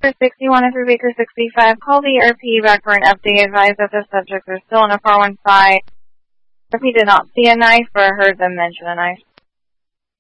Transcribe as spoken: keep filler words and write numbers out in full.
For sixty-one and through Baker sixty-five, call the R P back for an update. Advise that the subjects are still in a four one five. R P did not see a knife or heard them mention a knife.